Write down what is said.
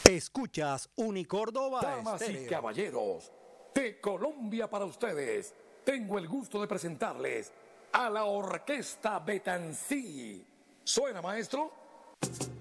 Escuchas Unicórdoba Damas y Estéreo. caballeros, de Colombia para ustedes, tengo el gusto de presentarles a la Orquesta Betancí. ¿Suena, maestro?